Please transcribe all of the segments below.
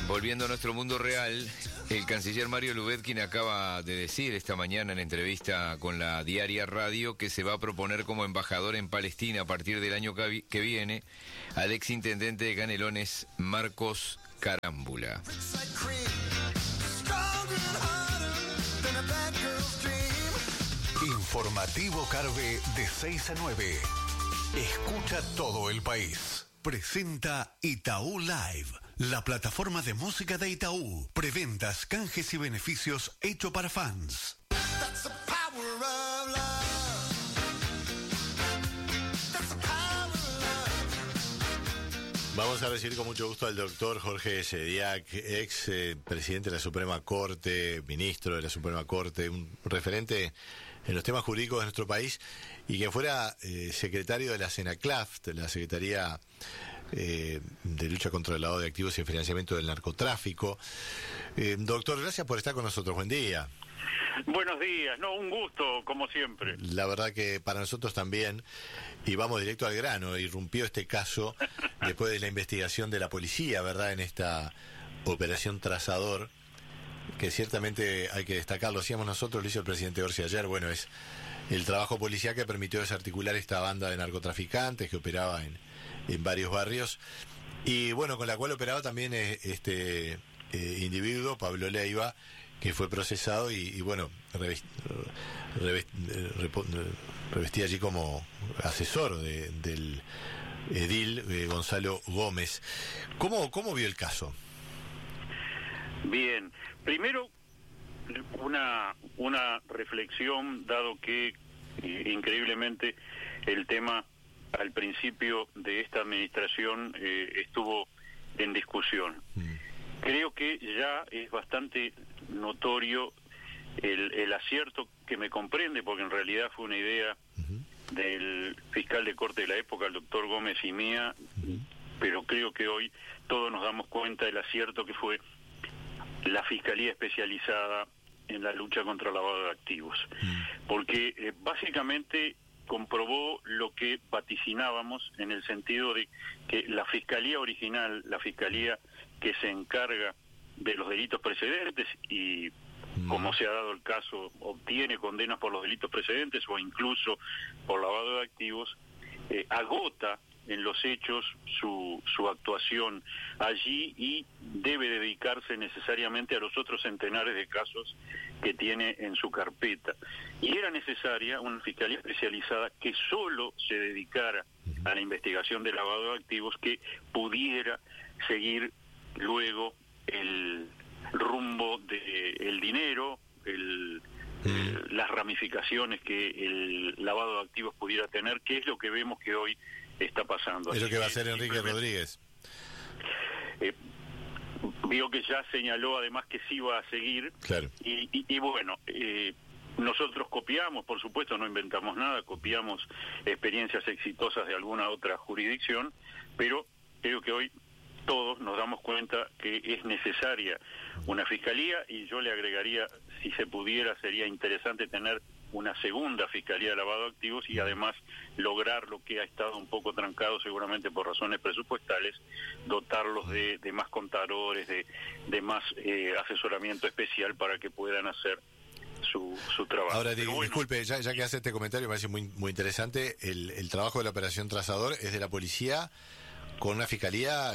Volviendo a nuestro mundo real, el canciller Mario Lubetkin acaba de decir esta mañana en entrevista con la Diaria Radio que se va a proponer como embajador en Palestina a partir del año que viene al exintendente de Canelones, Marcos Carámbula. Informativo Carve de 6 a 9. Escucha todo el país. Presenta Itaú Live, la plataforma de música de Itaú. Preventas, canjes y beneficios hecho para fans. Vamos a recibir con mucho gusto al doctor Jorge Sediak, ex presidente de la Suprema Corte, ministro de la Suprema Corte, un referente en los temas jurídicos de nuestro país, y quien fuera secretario de la SENACLAF, la Secretaría de Lucha contra el Lavado de Activos y el Financiamiento del Narcotráfico. Doctor, gracias por estar con nosotros. Buen día. Buenos días, un gusto, como siempre. La verdad que para nosotros también, y vamos directo al grano, irrumpió este caso después de la investigación de la policía, ¿verdad?, en esta operación Trazador, que ciertamente hay que destacar, lo hacíamos nosotros, lo hizo el presidente Orsi ayer, bueno, es el trabajo policial que permitió desarticular esta banda de narcotraficantes que operaba en varios barrios, y bueno, con la cual operaba también este individuo, Pablo Leiva, que fue procesado y bueno, revestía allí como asesor del edil Gonzalo Gómez. ¿Cómo vio el caso? Bien, primero una reflexión, dado que increíblemente el tema al principio de esta administración estuvo en discusión. Creo que ya es bastante notorio el acierto, que me comprende, porque en realidad fue una idea del fiscal de corte de la época, el doctor Gómez, y mía, pero creo que hoy todos nos damos cuenta del acierto que fue la Fiscalía Especializada en la lucha contra el lavado de activos, porque básicamente comprobó lo que vaticinábamos, en el sentido de que la Fiscalía original, la Fiscalía que se encarga de los delitos precedentes y, como se ha dado el caso, obtiene condenas por los delitos precedentes o incluso por lavado de activos, agota en los hechos su actuación allí y debe dedicarse necesariamente a los otros centenares de casos que tiene en su carpeta. Y era necesaria una fiscalía especializada que solo se dedicara a la investigación de lavado de activos, que pudiera seguir luego el rumbo del dinero, las ramificaciones que el lavado de activos pudiera tener, que es lo que vemos que hoy está pasando. Es lo que va a hacer Enrique Rodríguez. Vio que ya señaló además que sí va a seguir. Claro. Y bueno, nosotros copiamos, por supuesto, no inventamos nada, copiamos experiencias exitosas de alguna otra jurisdicción, pero creo que hoy todos nos damos cuenta que es necesaria una fiscalía, y yo le agregaría, si se pudiera, sería interesante tener una segunda fiscalía de lavado de activos y además lograr lo que ha estado un poco trancado seguramente por razones presupuestales, dotarlos de más contadores, de más asesoramiento especial para que puedan hacer su trabajo. Ahora, disculpe, ya que hace este comentario, me parece muy interesante, el trabajo de la operación Trazador es de la policía con una fiscalía,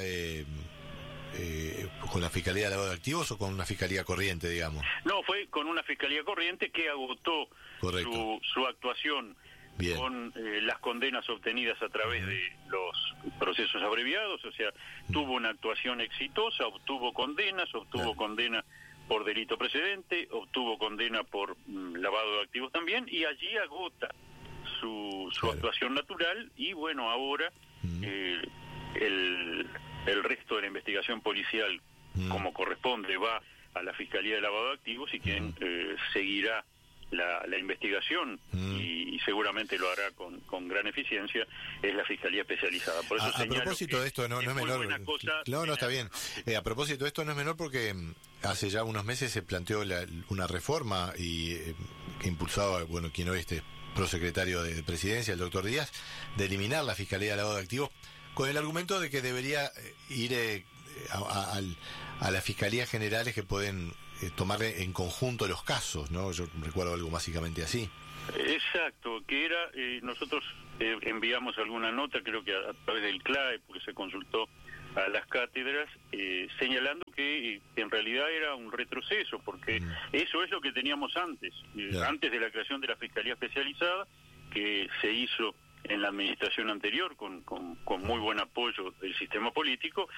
con la fiscalía de lavado de activos, o con una fiscalía corriente, digamos. No, fue con una fiscalía corriente que agotó su actuación. Bien. Con las condenas obtenidas a través de los procesos abreviados, o sea, tuvo una actuación exitosa, obtuvo condena por delito precedente, obtuvo condena por lavado de activos también, y allí agota su actuación natural, y bueno, ahora el resto de la investigación policial, como corresponde, va a la Fiscalía de Lavado de Activos, y quien seguirá la investigación y seguramente lo hará con gran eficiencia, es la Fiscalía Especializada. Por eso a propósito de esto, no es menor. No, está bien. A propósito de esto, no es menor, porque hace ya unos meses se planteó una reforma que impulsaba, quien hoy prosecretario de Presidencia, el doctor Díaz, de eliminar la Fiscalía de Lavado de Activos, con el argumento de que debería ir a las fiscalías generales que pueden tomar en conjunto los casos, ¿no? Yo recuerdo algo básicamente así. Exacto, que era, nosotros enviamos alguna nota, creo que a través del CLAE, porque se consultó a las cátedras, señalando que en realidad era un retroceso, porque eso es lo que teníamos antes, antes de la creación de la Fiscalía Especializada, que se hizo en la administración anterior con muy buen apoyo del sistema político.